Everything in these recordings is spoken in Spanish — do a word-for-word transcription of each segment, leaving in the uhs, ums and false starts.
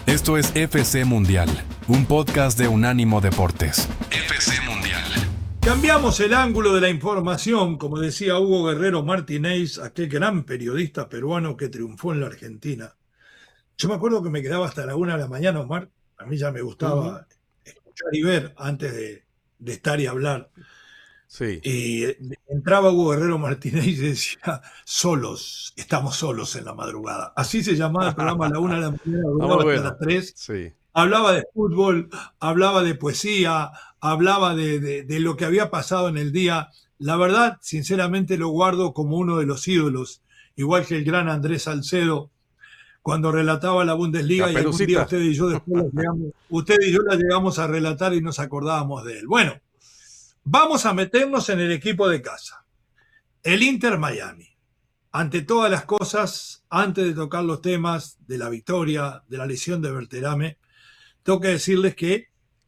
Esto es F C Mundial, un podcast de Unánimo Deportes. F C Mundial. Cambiamos el ángulo de la información, como decía Hugo Guerrero Martínez, aquel gran periodista peruano que triunfó en la Argentina. Yo me acuerdo que me quedaba hasta la una de la mañana, Omar. A mí ya me gustaba uh-huh. escuchar y ver antes de, de estar y hablar. Sí. Y entraba Hugo Guerrero Martínez y decía, solos, estamos solos en la madrugada. Así se llamaba el programa a la una de la mañana, duraba hasta bueno. las tres. Sí. Hablaba de fútbol, hablaba de poesía, hablaba de, de, de lo que había pasado en el día. La verdad, sinceramente, lo guardo como uno de los ídolos, igual que el gran Andrés Salcedo, cuando relataba la Bundesliga, y algún día usted y yo después la llegamos, usted y yo la llegamos a relatar y nos acordábamos de él. Bueno, vamos a meternos en el equipo de casa. El Inter Miami. Ante todas las cosas, antes de tocar los temas de la victoria, de la lesión de Berterame, tengo que decirles que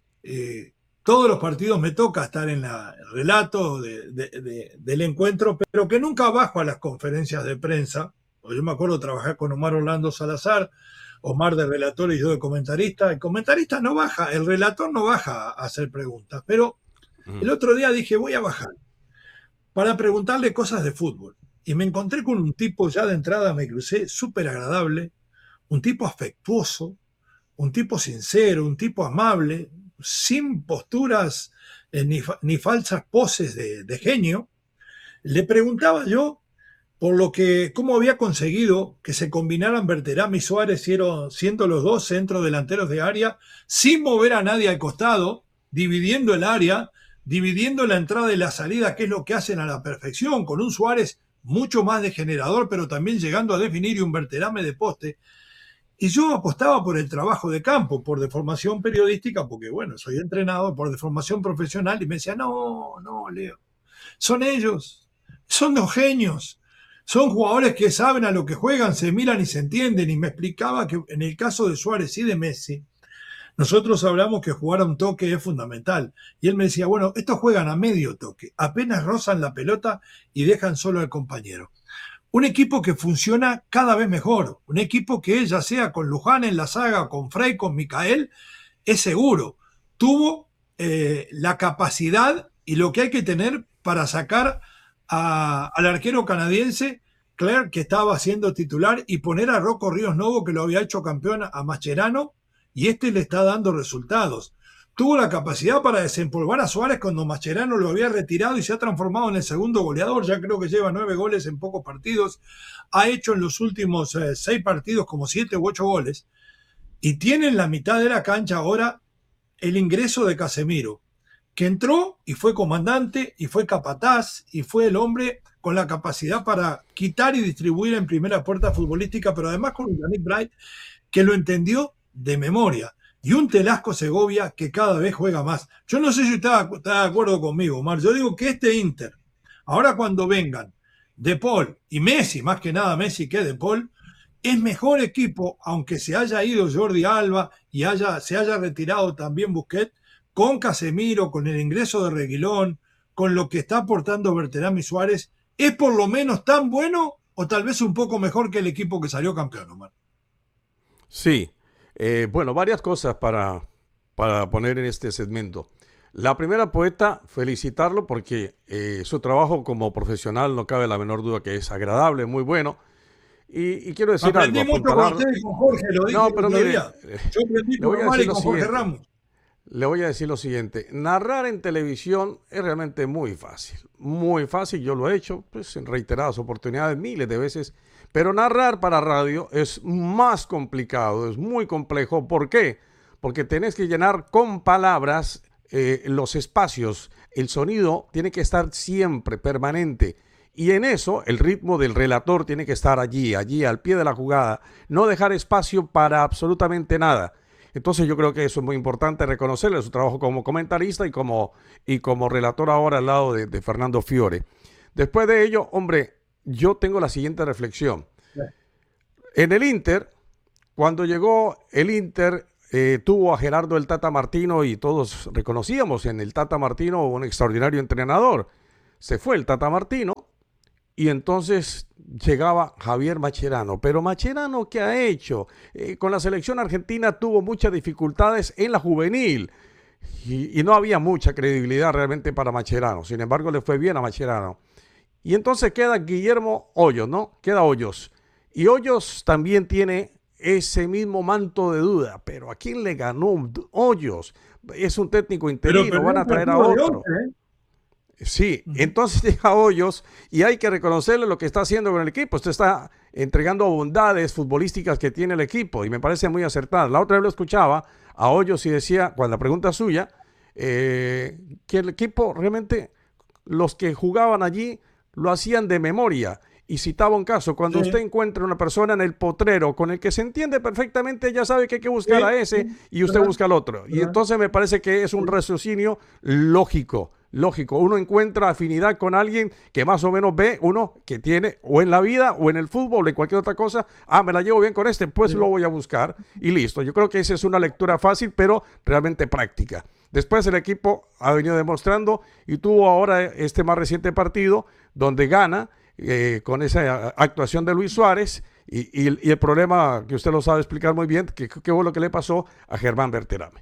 eh, todos los partidos me toca estar en la, el relato de, de, de, del encuentro, pero que nunca bajo a las conferencias de prensa. Yo me acuerdo trabajar con Omar Orlando Salazar, Omar de relator y yo de comentarista. El comentarista no baja, el relator no baja a hacer preguntas, pero el otro día dije, voy a bajar para preguntarle cosas de fútbol. Y me encontré con un tipo, ya de entrada me crucé, súper agradable, un tipo afectuoso, un tipo sincero, un tipo amable, sin posturas eh, ni, fa- ni falsas poses de, de genio. Le preguntaba yo por lo que, cómo había conseguido que se combinaran Berterame y Suárez, siendo los dos centros delanteros de área, sin mover a nadie al costado, dividiendo el área, dividiendo la entrada y la salida, que es lo que hacen a la perfección, con un Suárez mucho más de generador, pero también llegando a definir, y un Berterame de poste. Y yo apostaba por el trabajo de campo, por deformación periodística, porque bueno, soy entrenador, por deformación profesional, y me decía, no, no, Leo, son ellos, son dos genios, son jugadores que saben a lo que juegan, se miran y se entienden. Y me explicaba que en el caso de Suárez y de Messi, nosotros hablamos que jugar a un toque es fundamental. Y él me decía, bueno, estos juegan a medio toque, apenas rozan la pelota y dejan solo al compañero. Un equipo que funciona cada vez mejor, un equipo que ya sea con Luján en la saga, con Frey, con Micael, es seguro. Tuvo eh, la capacidad y lo que hay que tener para sacar a, al arquero canadiense, Clerc, que estaba siendo titular, y poner a Rocco Ríos Novo, que lo había hecho campeón, a Mascherano, y este le está dando resultados. Tuvo la capacidad para desempolvar a Suárez cuando Mascherano lo había retirado y se ha transformado en el segundo goleador. Ya creo que lleva nueve goles en pocos partidos. Ha hecho en los últimos eh, seis partidos como siete u ocho goles. Y tiene en la mitad de la cancha ahora el ingreso de Casemiro, que entró y fue comandante y fue capataz y fue el hombre con la capacidad para quitar y distribuir en primera puerta futbolística, pero además con un Yannick Bright que lo entendió de memoria. Y un Telasco Segovia que cada vez juega más. Yo no sé si está, está de acuerdo conmigo, Omar. Yo digo que este Inter, ahora cuando vengan De Paul y Messi, más que nada Messi que De Paul, es mejor equipo, aunque se haya ido Jordi Alba y haya, se haya retirado también Busquets, con Casemiro, con el ingreso de Reguilón, con lo que está aportando Berterame y Suárez, es por lo menos tan bueno o tal vez un poco mejor que el equipo que salió campeón, Omar. Sí. Eh, bueno, varias cosas para, para poner en este segmento. La primera, poeta, felicitarlo porque eh, su trabajo como profesional no cabe la menor duda que es agradable, muy bueno. Y, y quiero decir aprendí algo. Aprendí mucho con usted y con Jorge, lo dije. No, pero mire, yo aprendí con Omar y con Jorge Ramos. Le voy a decir lo siguiente. Narrar en televisión es realmente muy fácil. Muy fácil, yo lo he hecho pues, en reiteradas oportunidades, miles de veces. Pero narrar para radio es más complicado, es muy complejo. ¿Por qué? Porque tenés que llenar con palabras eh, los espacios. El sonido tiene que estar siempre, permanente. Y en eso el ritmo del relator tiene que estar allí, allí, al pie de la jugada. No dejar espacio para absolutamente nada. Entonces yo creo que eso es muy importante, reconocerle su trabajo como comentarista y como, y como relator ahora al lado de, de Fernando Fiore. Después de ello, hombre, yo tengo la siguiente reflexión. En el Inter, cuando llegó el Inter, eh, tuvo a Gerardo el Tata Martino y todos reconocíamos en el Tata Martino un extraordinario entrenador. Se fue el Tata Martino y entonces llegaba Javier Mascherano. Pero Mascherano, ¿qué ha hecho? Eh, con la selección argentina tuvo muchas dificultades en la juvenil y, y no había mucha credibilidad realmente para Mascherano. Sin embargo, le fue bien a Mascherano. Y entonces queda Guillermo Hoyos, ¿no? Queda Hoyos. Y Hoyos también tiene ese mismo manto de duda. Pero ¿a quién le ganó Hoyos? Es un técnico interino, Pero van a traer a otro. ¿eh? Sí, entonces llega Hoyos y hay que reconocerle lo que está haciendo con el equipo. Usted está entregando bondades futbolísticas que tiene el equipo y me parece muy acertada. La otra vez lo escuchaba a Hoyos y decía, cuando la pregunta suya, eh, que el equipo realmente, los que jugaban allí, lo hacían de memoria. Y citaba un caso, cuando Sí. usted encuentra una persona en el potrero con el que se entiende perfectamente, ya sabe que hay que buscar Sí, a ese sí, y usted ¿verdad? busca al otro. Y ¿Verdad? entonces me parece que es un raciocinio lógico, lógico. Uno encuentra afinidad con alguien que más o menos ve, uno que tiene o en la vida o en el fútbol o en cualquier otra cosa, ah, me la llevo bien con este, pues Sí. lo voy a buscar y listo. Yo creo que esa es una lectura fácil, pero realmente práctica. Después el equipo ha venido demostrando y tuvo ahora este más reciente partido donde gana eh, con esa actuación de Luis Suárez y, y, y el problema que usted lo sabe explicar muy bien, que, que fue lo que le pasó a Germán Berterame.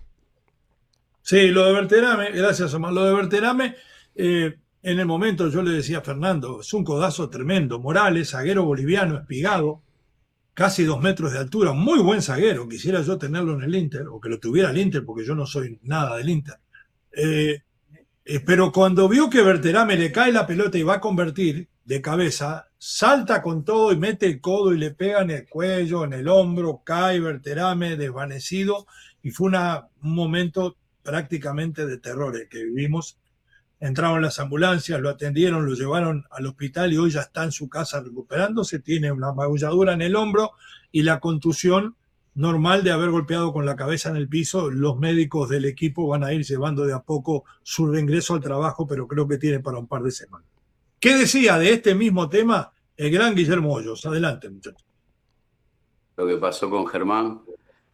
Sí, lo de Berterame, gracias Omar, lo de Berterame, eh, en el momento yo le decía a Fernando, es un codazo tremendo. Morales, zaguero boliviano, espigado, casi dos metros de altura, muy buen zaguero, quisiera yo tenerlo en el Inter, o que lo tuviera el Inter, porque yo no soy nada del Inter. Eh, eh, pero cuando vio que Berterame le cae la pelota y va a convertir de cabeza, salta con todo y mete el codo y le pega en el cuello, en el hombro, cae Berterame desvanecido, y fue una, un momento prácticamente de terror el que vivimos. Entraron las ambulancias, lo atendieron, lo llevaron al hospital y hoy ya está en su casa recuperándose. Tiene una magulladura en el hombro y la contusión normal de haber golpeado con la cabeza en el piso. Los médicos del equipo van a ir llevando de a poco su reingreso al trabajo, pero creo que tiene para un par de semanas. ¿Qué decía de este mismo tema el gran Guillermo Hoyos? Adelante, muchachos. Lo que pasó con Germán,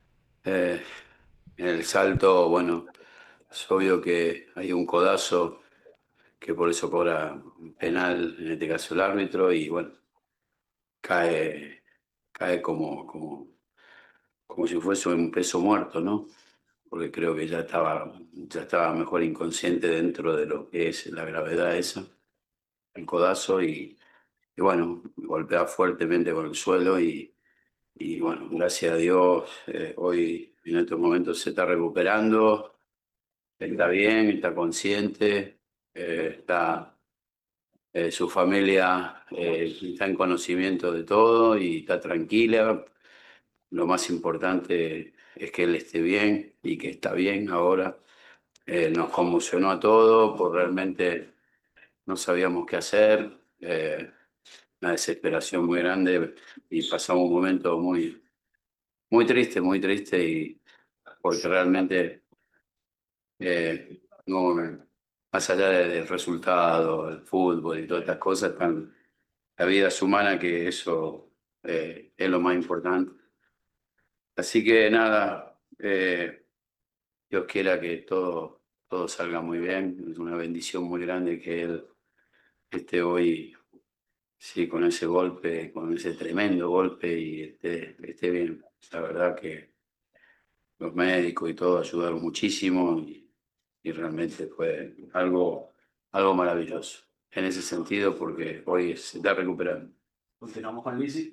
eh, en el salto, bueno, es obvio que hay un codazo que por eso cobra penal, en este caso el árbitro, y bueno, cae, cae como, como, como si fuese un peso muerto, ¿no? Porque creo que ya estaba, ya estaba mejor inconsciente dentro de lo que es la gravedad esa, el codazo, y, y bueno, golpea fuertemente con el suelo y, y bueno, gracias a Dios, eh, hoy en estos momentos se está recuperando, está bien, está consciente, eh, está... Eh, su familia eh, está en conocimiento de todo y está tranquila. Lo más importante es que él esté bien y que está bien ahora. Eh, nos conmocionó a todos, porque realmente no sabíamos qué hacer. Eh, una desesperación muy grande y pasamos un momento muy, muy triste, muy triste, y porque realmente eh, no, más allá de- del resultado, el fútbol y todas estas cosas, están la vida es humana, que eso eh, es lo más importante. Así que nada, eh, Dios quiera que todo, todo salga muy bien. Es una bendición muy grande que él esté hoy, sí, con ese golpe, con ese tremendo golpe, y esté, esté bien. La verdad que los médicos y todo ayudaron muchísimo y, y realmente fue algo, algo maravilloso en ese sentido, porque hoy se está recuperando. Continuamos con Lizzy.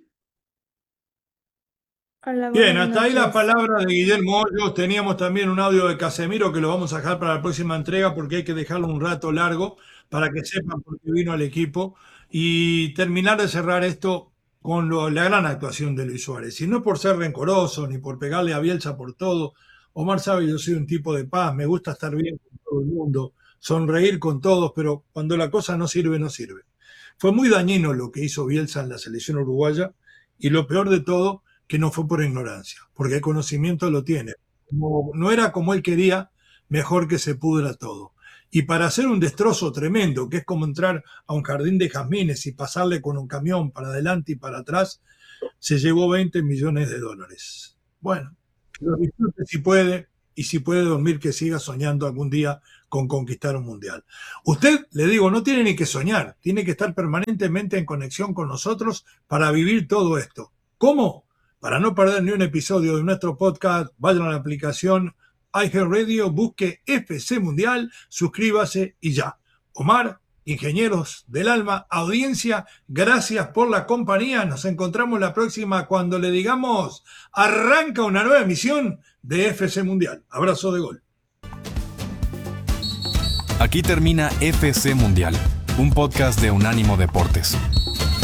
Hola, Bien, buenas hasta ahí las noches. palabras de Guillermo Hoyos. Teníamos también un audio de Casemiro que lo vamos a dejar para la próxima entrega porque hay que dejarlo un rato largo para que sepan por qué vino al equipo y terminar de cerrar esto con lo- la gran actuación de Luis Suárez. Y no por ser rencoroso ni por pegarle a Bielsa por todo. Omar sabe, yo soy un tipo de paz, me gusta estar bien con todo el mundo, sonreír con todos, pero cuando la cosa no sirve, no sirve. Fue muy dañino lo que hizo Bielsa en la selección uruguaya y lo peor de todo, que no fue por ignorancia, porque el conocimiento lo tiene. Como no era como él quería, mejor que se pudra todo. Y para hacer un destrozo tremendo, que es como entrar a un jardín de jazmines y pasarle con un camión para adelante y para atrás, se llevó veinte millones de dólares. Bueno, lo disfrute si puede, y si puede dormir, que siga soñando algún día con conquistar un mundial. Usted, le digo, no tiene ni que soñar, tiene que estar permanentemente en conexión con nosotros para vivir todo esto. ¿Cómo? Para no perder ni un episodio de nuestro podcast, vaya a la aplicación iHeartRadio, busque F C Mundial, suscríbase y ya. Omar, ingenieros del alma, audiencia, gracias por la compañía. Nos encontramos la próxima cuando le digamos, arranca una nueva emisión de F C Mundial. Abrazo de gol. Aquí termina F C Mundial, un podcast de Unánimo Deportes.